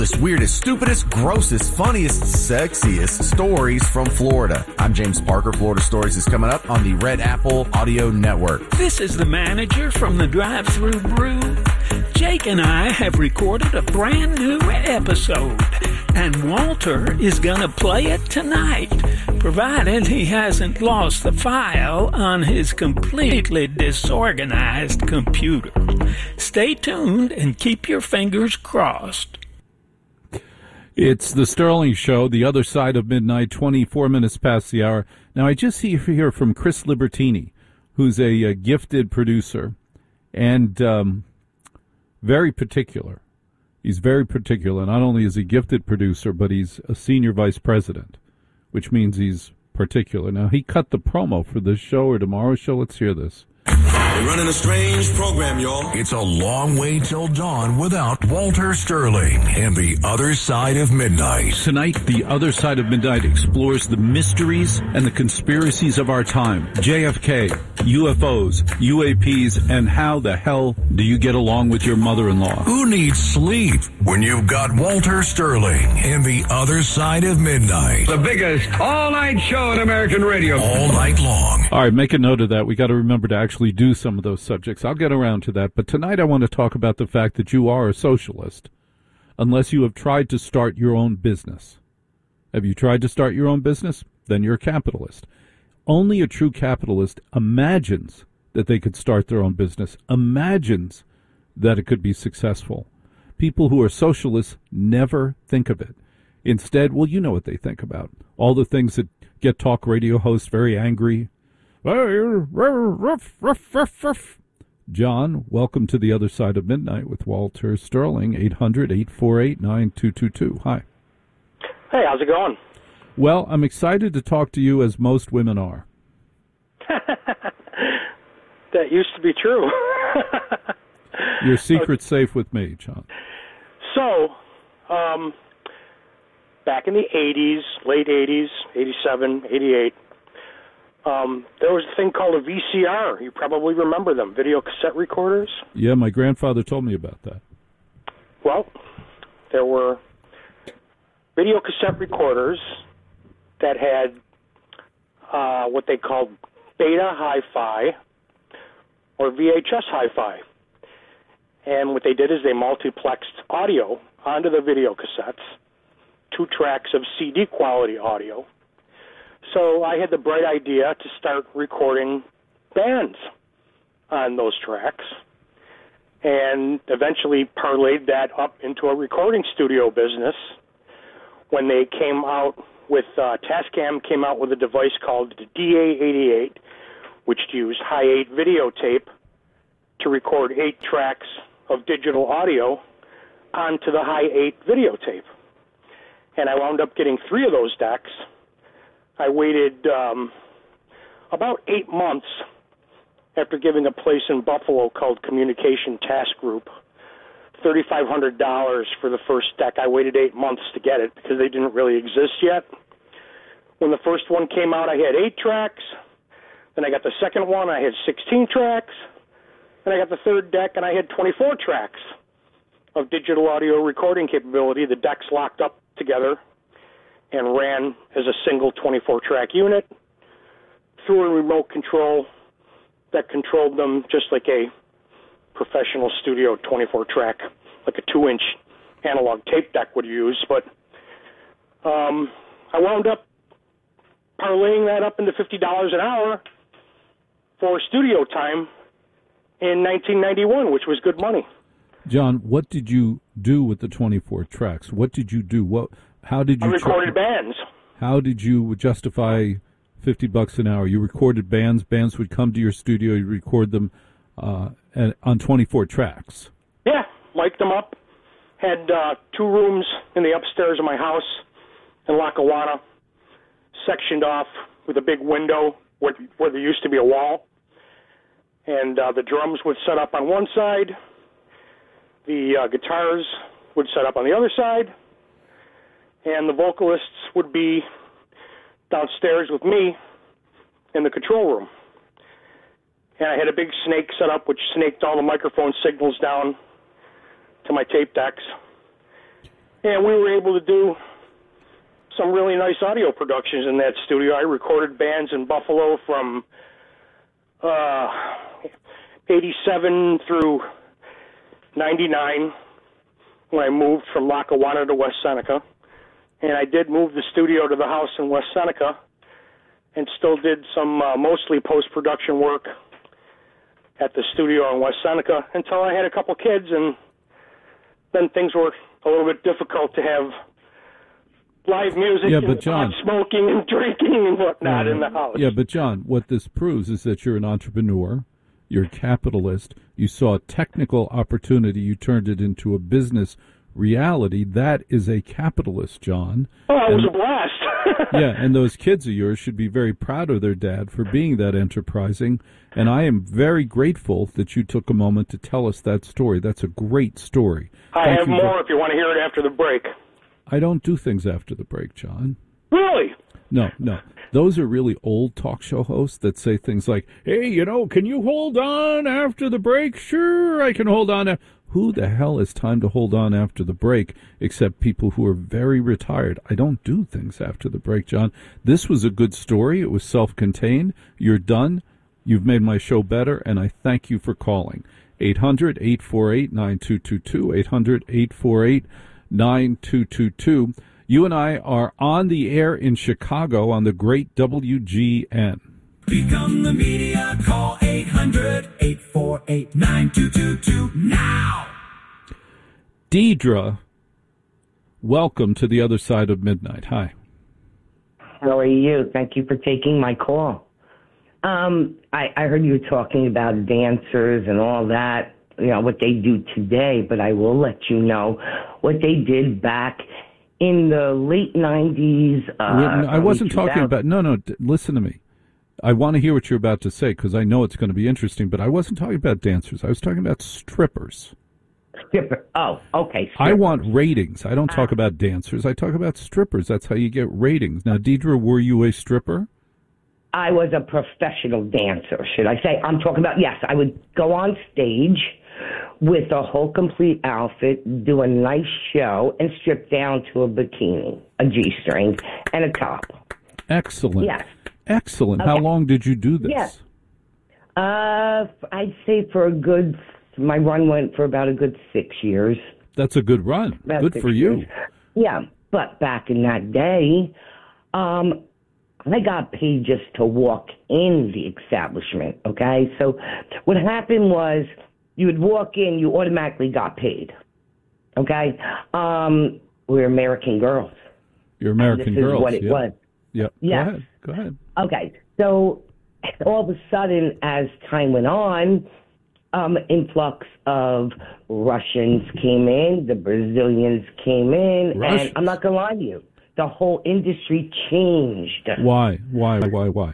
The weirdest, stupidest, grossest, funniest, sexiest stories from Florida. I'm James Parker. Florida Stories is coming up on the Red Apple Audio Network. This is the manager from the Drive-Thru Brew. Jake and I have recorded a brand new episode, and Walter is going to play it tonight, provided he hasn't lost the file on his completely disorganized computer. Stay tuned and keep your fingers crossed. It's the Sterling Show, the other side of midnight, 24 minutes past the hour. Now, I just hear from Chris Libertini, who's a gifted producer and very particular. He's very particular. Not only is he a gifted producer, but he's a senior vice president, which means he's particular. Now, he cut the promo for this show or tomorrow's show. Let's hear this. We're running a strange program, y'all. It's a long way till dawn without Walter Sterling and the Other Side of Midnight. Tonight, the Other Side of Midnight explores the mysteries and the conspiracies of our time. JFK, UFOs, UAPs, and how the hell do you get along with your mother-in-law? Who needs sleep when you've got Walter Sterling and the Other Side of Midnight? The biggest all-night show on American radio. All night long. All right, make a note of that. We got to remember to actually do some of those subjects. I'll get around to that. But tonight I want to talk about the fact that you are a socialist unless you have tried to start your own business. Have you tried to start your own business? Then you're a capitalist. Only a true capitalist imagines that they could start their own business, imagines that it could be successful. People who are socialists never think of it. Instead, well, you know what they think about. All the things that get talk radio hosts very angry. John, welcome to the Other Side of Midnight with Walter Sterling, 800-848-9222. Hi. Hey, how's it going? Well, I'm excited to talk to you as most women are. That used to be true. Your secret's safe with me, John. So, back in the 80s, late 80s, 87, 88, there was a thing called a VCR. You probably remember them, video cassette recorders. Yeah, my grandfather told me about that. Well, there were video cassette recorders that had what they called beta hi-fi or VHS hi-fi. And what they did is they multiplexed audio onto the video cassettes, 2 tracks of CD quality audio. So I had the bright idea to start recording bands on those tracks and eventually parlayed that up into a recording studio business when they came out with, Tascam came out with a device called the DA88, which used high 8 videotape to record 8 tracks of digital audio onto the high 8 videotape. And I wound up getting 3 of those decks. I waited about 8 months after giving a place in Buffalo called Communication Task Group $3,500 for the first deck. I waited 8 months to get it because they didn't really exist yet. When the first one came out, I had 8 tracks. Then I got the second one, I had 16 tracks. Then I got the third deck, and I had 24 tracks of digital audio recording capability. The decks locked up together and ran as a single 24-track unit through a remote control that controlled them just like a professional studio 24-track, like a 2-inch analog tape deck would use. But I wound up parlaying that up into $50 an hour for studio time in 1991, which was good money. John, what did you do with the 24 tracks? What did you do? How did you? I recorded bands. How did you justify $50 an hour? You recorded bands. Bands would come to your studio. You record them on 24 tracks. Yeah, mic'd them up. Had 2 rooms in the upstairs of my house in Lackawanna, sectioned off with a big window where there used to be a wall. And the drums would set up on one side. The guitars would set up on the other side. And the vocalists would be downstairs with me in the control room. And I had a big snake set up, which snaked all the microphone signals down to my tape decks. And we were able to do some really nice audio productions in that studio. I recorded bands in Buffalo from 87 through 99 when I moved from Lackawanna to West Seneca. And I did move the studio to the house in West Seneca and still did some mostly post-production work at the studio in West Seneca until I had a couple kids, and then things were a little bit difficult to have live music but John, smoking and drinking and whatnot in the house. Yeah, but John, what this proves is that you're an entrepreneur, you're a capitalist, you saw a technical opportunity, you turned it into a business reality. That is a capitalist, John. Oh, it was a blast. Yeah, and those kids of yours should be very proud of their dad for being that enterprising, and I am very grateful that you took a moment to tell us that story. That's a great story. I have more if you want to hear it after the break. I don't do things after the break, John. Really? No. Those are really old talk show hosts that say things like, hey, can you hold on after the break? Sure, I can hold on. Who the hell has time to hold on after the break except people who are very retired? I don't do things after the break, John. This was a good story. It was self-contained. You're done. You've made my show better, and I thank you for calling. 800-848-9222, 800-848-9222. You and I are on the air in Chicago on the great WGN. Become the media. Call 800-848-9222 now. Deidre, welcome to the other side of midnight. Hi. How are you? Thank you for taking my call. I heard you talking about dancers and all that, what they do today, but I will let you know what they did back in the late 90s. I wasn't talking about, listen to me. I want to hear what you're about to say because I know it's going to be interesting, but I wasn't talking about dancers. I was talking about strippers. Stripper. Oh, okay. Strippers. I want ratings. I don't talk about dancers. I talk about strippers. That's how you get ratings. Now, Deidre, were you a stripper? I was a professional dancer, should I say. I'm talking about, yes, I would go on stage with a whole complete outfit, do a nice show, and strip down to a bikini, a G-string, and a top. Excellent. Yes. Excellent. Okay. How long did you do this? Yes. I'd say my run went for about a good 6 years. That's a good run. Good for you. Yeah, but back in that day, I got paid just to walk in the establishment, okay? So what happened was you would walk in, you automatically got paid, okay? We're American girls. You're American girls. This is what it was. Yep. Yes. Go ahead. Okay, so all of a sudden, as time went on, influx of Russians came in, the Brazilians came in, Russians. And I'm not going to lie to you, the whole industry changed. Why? Well,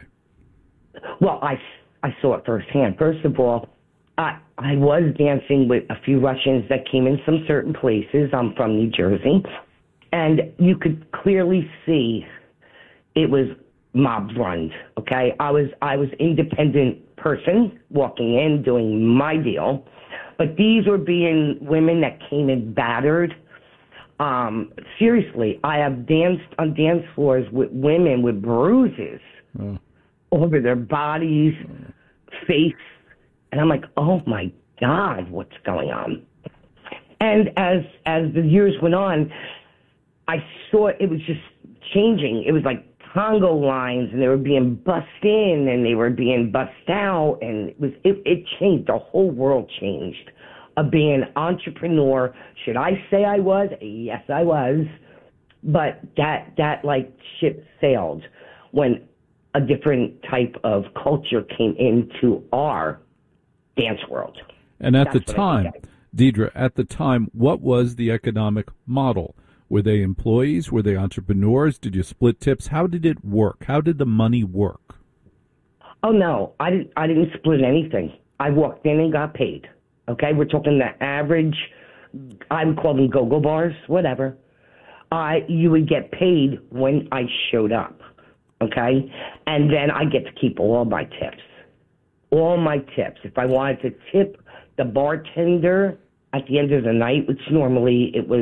I saw it firsthand. First of all, I was dancing with a few Russians that came in some certain places. I'm from New Jersey, and you could clearly see it was mob runs, okay? I was independent person walking in, doing my deal, but these were being women that came in battered. Seriously, I have danced on dance floors with women with bruises over their bodies, face, and I'm like, oh my God, what's going on? And as the years went on, I saw it was just changing. It was like Congo lines, and they were being bussed in, and they were being bussed out, and it changed. The whole world changed. Of being an entrepreneur, should I say I was? Yes, I was. But that like ship sailed when a different type of culture came into our dance world. And at the time, Deidre, what was the economic model? Were they employees? Were they entrepreneurs? Did you split tips? How did it work? How did the money work? Oh no, I didn't split anything. I walked in and got paid. Okay, we're talking the average. I would call them go-go bars, whatever. You would get paid when I showed up. Okay, and then I get to keep all my tips. All my tips. If I wanted to tip the bartender at the end of the night, which normally it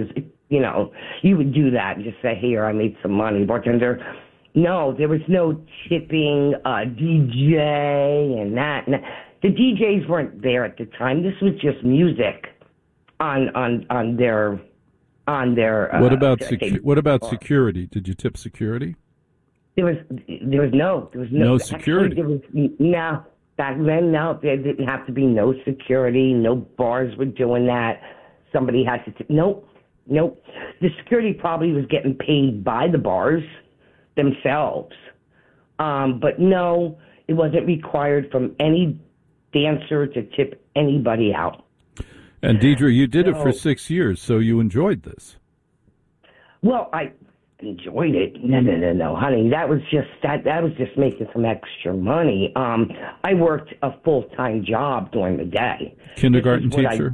You know, you would do that and just say, here, I made some money. Bartender, no, there was no tipping, DJ and that. The DJs weren't there at the time. This was just music on their. What about security? Did you tip security? There was no security. No, back then, no, there didn't have to be no security. No bars were doing that. Somebody had to tip. Nope. The security probably was getting paid by the bars themselves. But no, it wasn't required from any dancer to tip anybody out. And Deidre, you did it for 6 years, so you enjoyed this. Well, I enjoyed it. No, honey. That was just making some extra money. I worked a full-time job during the day. Kindergarten teacher?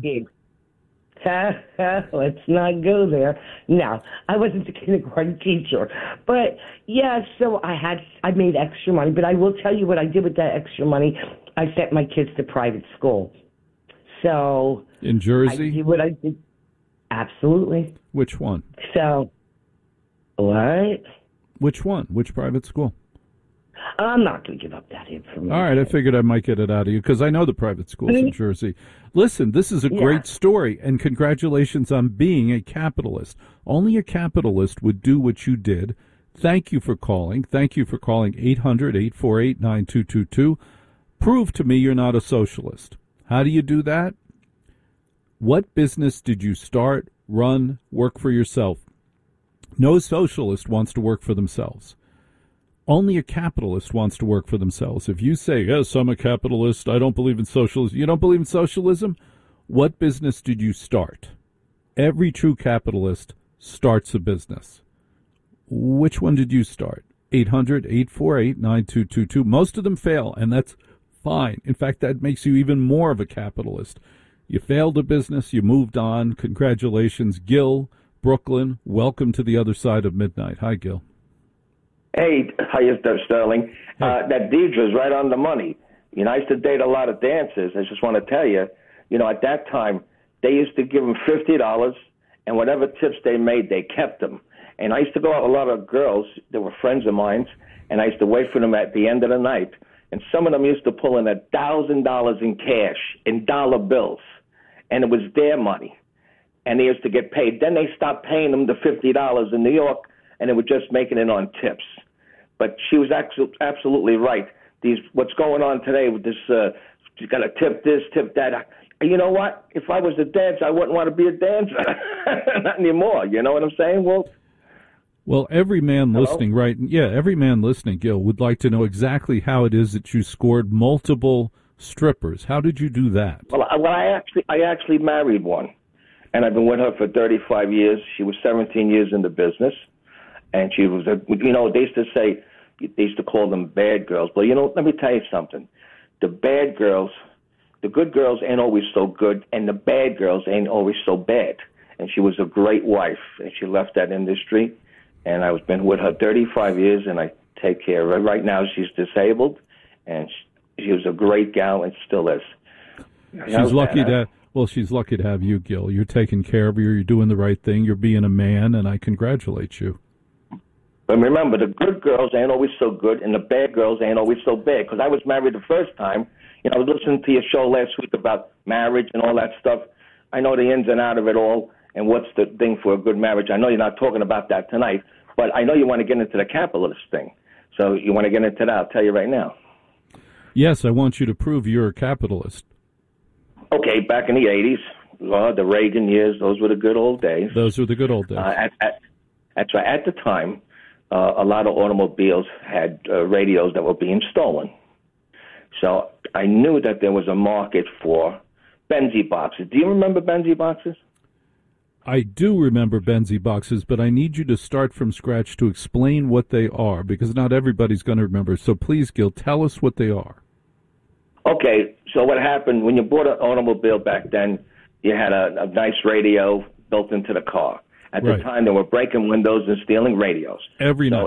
Let's not go there. No, I wasn't a kindergarten teacher. But, yeah, so I made extra money. But I will tell you what I did with that extra money. I sent my kids to private school. So... In Jersey? I did what I did. Absolutely. Which one? So, what? Which one? Which private school? I'm not going to give up that information. All right, I figured I might get it out of you because I know the private schools in Jersey. Listen, this is a great story, and congratulations on being a capitalist. Only a capitalist would do what you did. Thank you for calling. Thank you for calling 800-848-9222. Prove to me you're not a socialist. How do you do that? What business did you start, run, work for yourself? No socialist wants to work for themselves. Only a capitalist wants to work for themselves. If you say, yes, I'm a capitalist, I don't believe in socialism. You don't believe in socialism? What business did you start? Every true capitalist starts a business. Which one did you start? 800-848-9222. Most of them fail, and that's fine. In fact, that makes you even more of a capitalist. You failed a business, you moved on. Congratulations. Gil, Brooklyn, welcome to the other side of midnight. Hi, Gil. Hey, how you doing, Sterling? Hey. That Deidre's right on the money. You know, I used to date a lot of dancers. I just want to tell you, you know, at that time, they used to give them $50, and whatever tips they made, they kept them. And I used to go out with a lot of girls that were friends of mine, and I used to wait for them at the end of the night. And some of them used to pull in $1,000 in cash, in dollar bills, and it was their money. And they used to get paid. Then they stopped paying them the $50 in New York, and they were just making it on tips. But she was absolutely right. What's going on today with this, you got to tip this, tip that. You know what? If I was a dancer, I wouldn't want to be a dancer. Not anymore. You know what I'm saying, Walt? Well, every man listening, every man listening, Gil, would like to know exactly how it is that you scored multiple strippers. How did you do that? Well, I actually married one, and I've been with her for 35 years. She was 17 years in the business, and she was, they used to say, they used to call them bad girls. But, let me tell you something. The bad girls, the good girls ain't always so good, and the bad girls ain't always so bad. And she was a great wife, and she left that industry. And I've been with her 35 years, and I take care of her. Right now, she's disabled, and she was a great gal and still is. She's lucky to have you, Gil. You're taking care of her. You're doing the right thing. You're being a man, and I congratulate you. But remember, the good girls ain't always so good, and the bad girls ain't always so bad. Because I was married the first time. I was listening to your show last week about marriage and all that stuff. I know the ins and out of it all. And what's the thing for a good marriage? I know you're not talking about that tonight, but I know you want to get into the capitalist thing. So you want to get into that, I'll tell you right now. Yes, I want you to prove you're a capitalist. Okay, back in the 80s, the Reagan years, those were the good old days. Those were the good old days. That's right. At the time, a lot of automobiles had radios that were being stolen. So I knew that there was a market for Benzie boxes. Do you remember Benzie boxes? I do remember Benzie boxes, but I need you to start from scratch to explain what they are, because not everybody's going to remember. So please, Gil, tell us what they are. Okay, so what happened, when you bought an automobile back then, you had a nice radio built into the car. At the time, they were breaking windows and stealing radios. Every night.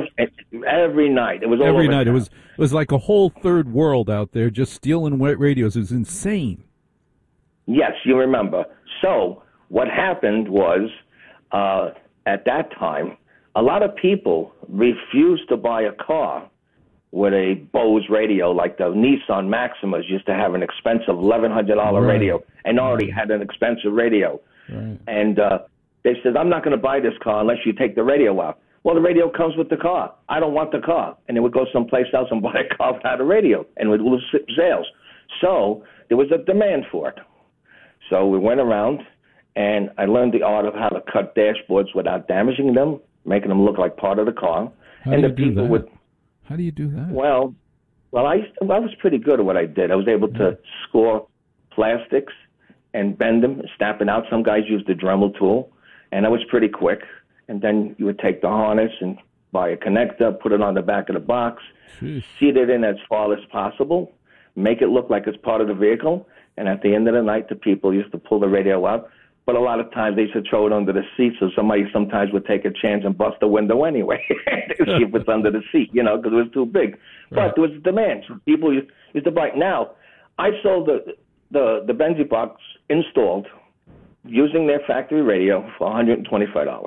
Every night. It was all every over night. town. It was like a whole third world out there just stealing radios. It was insane. Yes, you remember. So what happened was at that time, a lot of people refused to buy a car with a Bose radio, like the Nissan Maximas used to have an expensive $1,100 radio, and already had an expensive radio. Right. And they said, I'm not going to buy this car unless you take the radio out. Well, the radio comes with the car. I don't want the car. And they would go someplace else and buy a car without a radio, and would lose sales. So there was a demand for it. So we went around, and I learned the art of how to cut dashboards without damaging them, making them look like part of the car. How and do the you do people that? would. How do you do that? Well, I was pretty good at what I did. I was able to score plastics and bend them, snap it out. Some guys used the Dremel tool, and that was pretty quick. And then you would take the harness and buy a connector, put it on the back of the box, seat it in as far as possible, make it look like it's part of the vehicle. And at the end of the night, the people used to pull the radio out. But a lot of times they used to throw it under the seat, so somebody sometimes would take a chance and bust the window anyway, see if it's under the seat, because it was too big. Right. But there was demand. So people used to buy. Now, I sold the Benzie box installed using their factory radio for $125.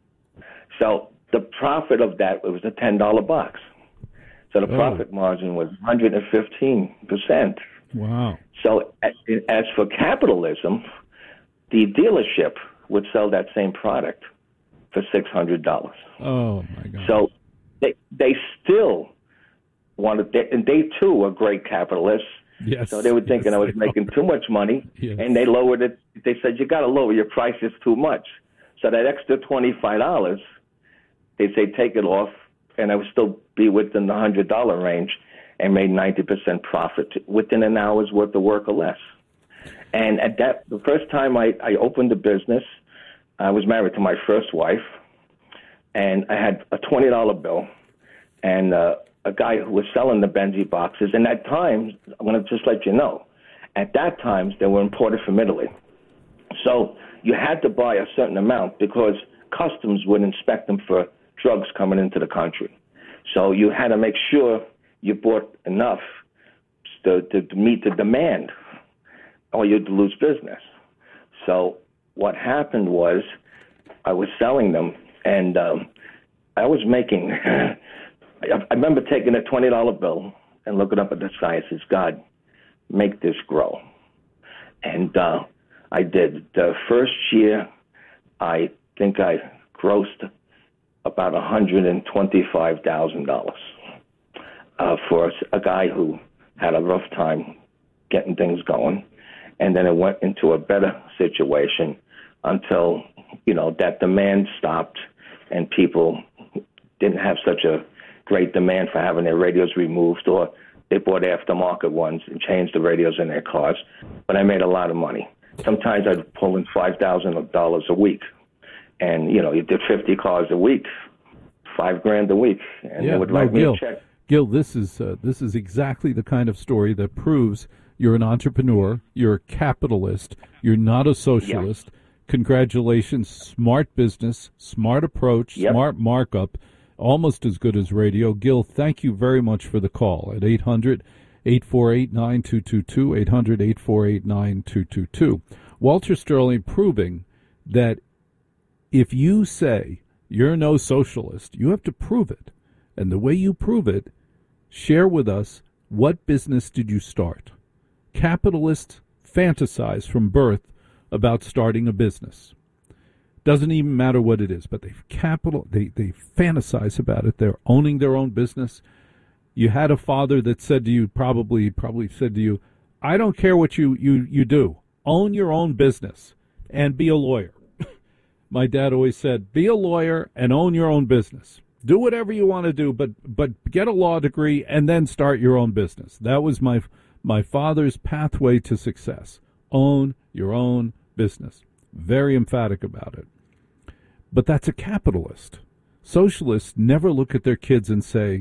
So the profit of that was a $10 box. So the profit margin was 115%. Wow. So as for capitalism, the dealership would sell that same product for $600. Oh, my God. So they still wanted, and they too were great capitalists. Yes. So they were thinking I was making too much money, and they lowered it. They said, you got to lower your prices too much. So that extra $25, they say take it off, and I would still be within the $100 range and made 90% profit within an hour's worth of work or less. And at the first time I opened the business, I was married to my first wife, and I had a $20 bill, and a guy who was selling the Benzie boxes. And at times, I'm going to just let you know, at that time, they were imported from Italy. So you had to buy a certain amount because customs would inspect them for drugs coming into the country. So you had to make sure you bought enough to meet the demand, or you'd lose business. So what happened was I was selling them, and I was making I remember taking a $20 bill and looking up at the side and says, God, make this grow. And I did. The first year, I think I grossed about $125,000 for a guy who had a rough time getting things going. And then it went into a better situation until, that demand stopped and people didn't have such a great demand for having their radios removed, or they bought aftermarket ones and changed the radios in their cars. But I made a lot of money. Sometimes I'd pull in $5,000 a week. And, you did 50 cars a week, $5,000 a week. And they would write me a check. Gil, this is exactly the kind of story that proves you're an entrepreneur, you're a capitalist, you're not a socialist. Yeah. Congratulations, smart business, smart approach, smart markup, almost as good as radio. Gil, thank you very much for the call at 800-848-9222, 800-848-9222. Walter Sterling proving that if you say you're no socialist, you have to prove it. And the way you prove it, share with us, what business did you start? Capitalists fantasize from birth about starting a business. Doesn't even matter what it is, but they fantasize about it. They're owning their own business. You had a father that said to you, probably said to you, I don't care what you do. Own your own business and be a lawyer. My dad always said, be a lawyer and own your own business. Do whatever you want to do, but get a law degree and then start your own business. That was my father's pathway to success. Own your own business. Very emphatic about it. But that's a capitalist. Socialists never look at their kids and say,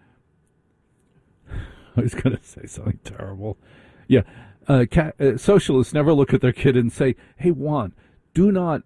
I was going to say something terrible. Yeah. Socialists never look at their kid and say, hey, Juan, don't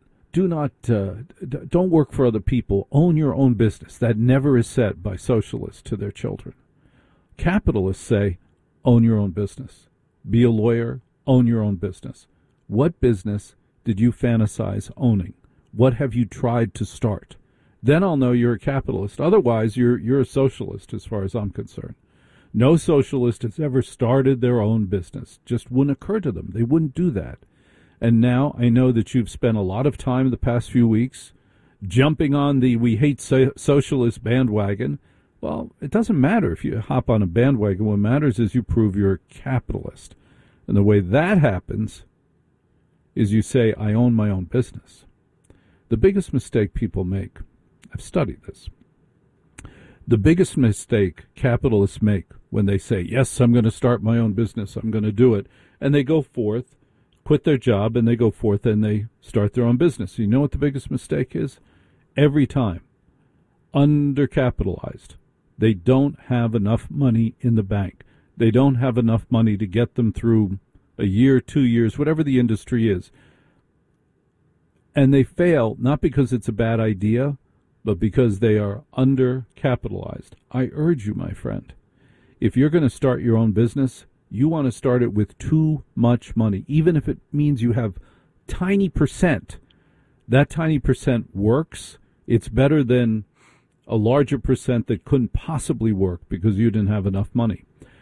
work for other people. Own your own business. That never is said by socialists to their children. Capitalists say, own your own business. Be a lawyer. Own your own business. What business did you fantasize owning What have you tried to start? Then I'll know you're a capitalist. Otherwise, you're a socialist as far as I'm concerned. No socialist has ever started their own business. Just wouldn't occur to them. They wouldn't do that. And now I know that you've spent a lot of time the past few weeks jumping on the we hate socialist bandwagon. Well, it doesn't matter if you hop on a bandwagon. What matters is you prove you're a capitalist. And the way that happens is you say, I own my own business. The biggest mistake people make, I've studied this, the biggest mistake capitalists make when they say, yes, I'm going to start my own business, I'm going to do it, and they go forth, quit their job, and they go forth and they start their own business. You know what the biggest mistake is? Every time, undercapitalized. They don't have enough money in the bank. They don't have enough money to get them through a year, 2 years, whatever the industry is. And they fail, not because it's a bad idea, but because they are undercapitalized. I urge you, my friend, if you're going to start your own business, you want to start it with too much money, even if it means you have tiny percent. That tiny percent works. It's better than a larger percent that couldn't possibly work because you didn't have enough money.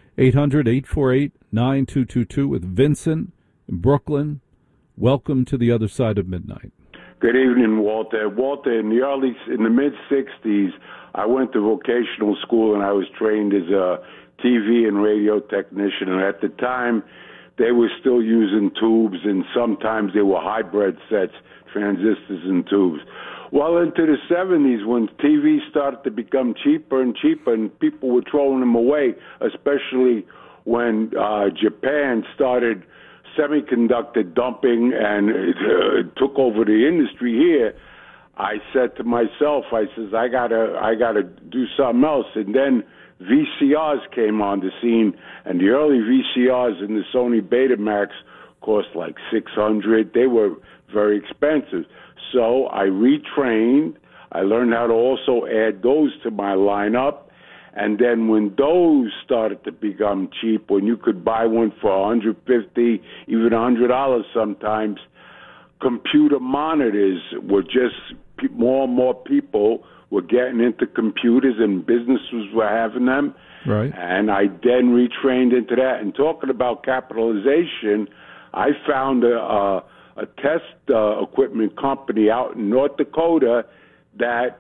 800-848-9222 with Vincent in Brooklyn. Welcome to the other side of midnight. Good evening, Walter. Walter, in the mid-'60s, I went to vocational school and I was trained as a TV and radio technician. And at the time, they were still using tubes, and sometimes they were hybrid sets, transistors and tubes. Well, into the 70s, when TV started to become cheaper and cheaper, and people were throwing them away, especially when Japan started semiconductor dumping and took over the industry here, I said to myself, I gotta do something else. And then VCRs came on the scene, and the early VCRs and the Sony Betamax cost like $600. They were very expensive. So I retrained. I learned how to also add those to my lineup. And then when those started to become cheap, when you could buy one for $150, even $100 sometimes, computer monitors were just more and more people were getting into computers, and businesses were having them. Right. And I then retrained into that. And talking about capitalization, I found a test equipment company out in North Dakota that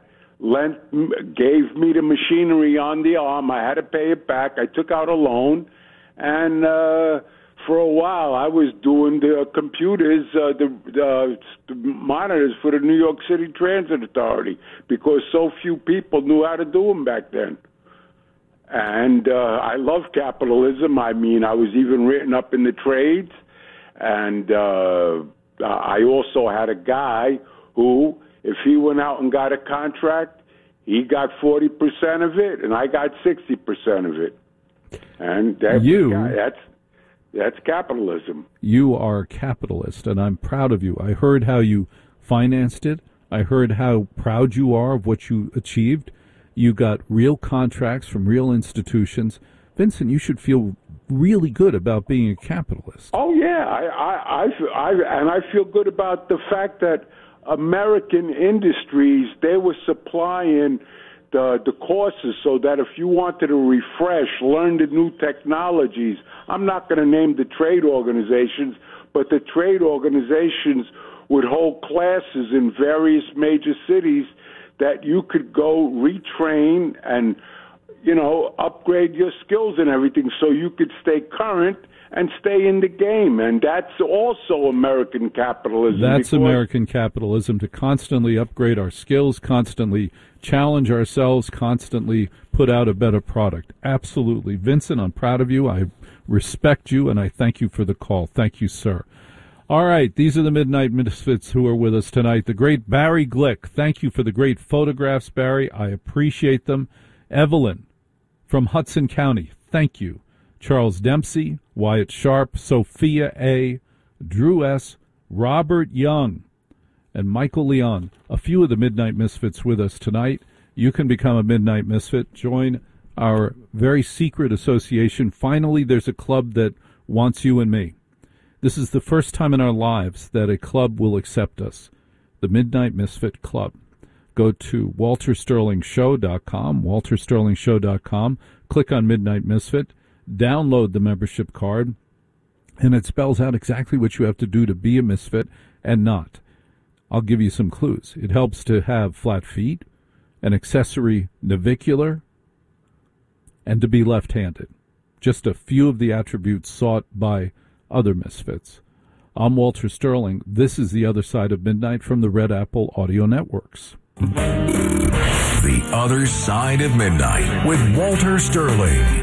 gave me the machinery on the arm. I had to pay it back. I took out a loan, and for a while I was doing the computers, the monitors for the New York City Transit Authority, because so few people knew how to do them back then. And I love capitalism. I mean, I was even written up in the trades, and I also had a guy who, if he went out and got a contract, he got 40% of it, and I got 60% of it. And that's capitalism. You are a capitalist, and I'm proud of you. I heard how you financed it. I heard how proud you are of what you achieved. You got real contracts from real institutions. Vincent, you should feel really good about being a capitalist. Oh, yeah. I feel good about the fact that American industries, they were supplying the courses so that if you wanted to refresh, learn the new technologies, I'm not going to name the trade organizations, but the trade organizations would hold classes in various major cities that you could go retrain and, upgrade your skills and everything so you could stay current and stay in the game. And that's also American capitalism. That's American capitalism, to constantly upgrade our skills, constantly challenge ourselves, constantly put out a better product. Absolutely. Vincent, I'm proud of you. I respect you, and I thank you for the call. Thank you, sir. All right, these are the Midnight Misfits who are with us tonight. The great Barry Glick. Thank you for the great photographs, Barry. I appreciate them. Evelyn from Hudson County. Thank you. Charles Dempsey, Wyatt Sharp, Sophia A., Drew S., Robert Young, and Michael Leon. A few of the Midnight Misfits with us tonight. You can become a Midnight Misfit. Join our very secret association. Finally, there's a club that wants you and me. This is the first time in our lives that a club will accept us. the Midnight Misfit Club. Go to waltersterlingshow.com, waltersterlingshow.com, click on Midnight Misfit, download the membership card, and it spells out exactly what you have to do to be a misfit and not. I'll give you some clues. It helps to have flat feet, an accessory navicular, and to be left-handed. Just a few of the attributes sought by other misfits. I'm Walter Sterling. This is The Other Side of Midnight from the Red Apple Audio Networks. The Other Side of Midnight with Walter Sterling.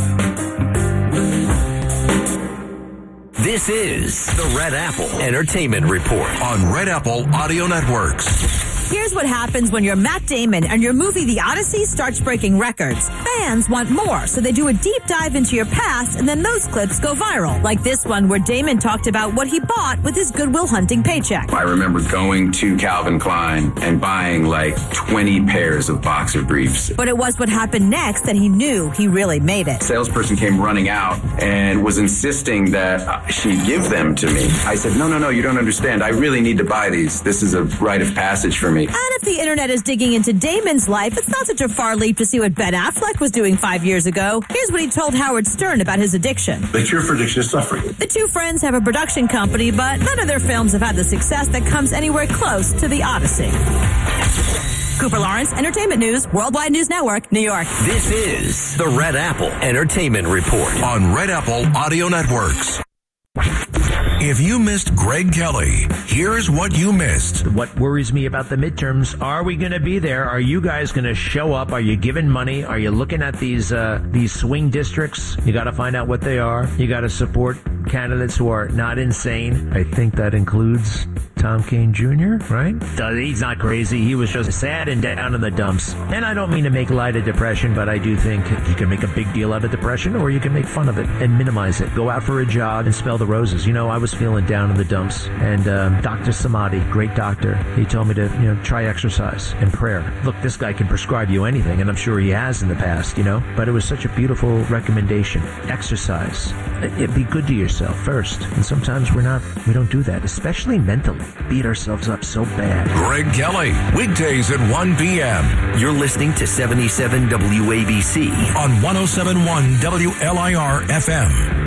This is the Red Apple Entertainment Report on Red Apple Audio Networks. Here's what happens when you're Matt Damon and your movie The Odyssey starts breaking records. Fans want more, so they do a deep dive into your past, and then those clips go viral. Like this one where Damon talked about what he bought with his Good Will Hunting paycheck. I remember going to Calvin Klein and buying like 20 pairs of boxer briefs. But it was what happened next that he knew he really made it. Salesperson came running out and was insisting that she give them to me. I said, no, you don't understand. I really need to buy these. This is a rite of passage for me. And if the internet is digging into Damon's life, it's not such a far leap to see what Ben Affleck was doing 5 years ago. Here's what he told Howard Stern about his addiction. The cure for addiction is suffering. The two friends have a production company, but none of their films have had the success that comes anywhere close to The Odyssey. Cooper Lawrence, Entertainment News, Worldwide News Network, New York. This is the Red Apple Entertainment Report on Red Apple Audio Networks. If you missed Greg Kelly, here's what you missed. What worries me about the midterms, are we going to be there? Are you guys going to show up? Are you giving money? Are you looking at these swing districts? You got to find out what they are. You got to support candidates who are not insane. I think that includes Tom Kean Jr., right? He's not crazy. He was just sad and down in the dumps. And I don't mean to make light of depression, but I do think you can make a big deal out of depression, or you can make fun of it and minimize it. Go out for a jog and smell the roses. You know, I was feeling down in the dumps, and Dr. Samadi, great doctor, he told me to, try exercise and prayer. Look, this guy can prescribe you anything, and I'm sure he has in the past, but it was such a beautiful recommendation. Exercise. Be good to yourself first, and sometimes we don't do that, especially mentally. Beat ourselves up so bad. Greg Kelly, weekdays at 1 p.m. You're listening to 77 WABC on 107.1 WLIR FM.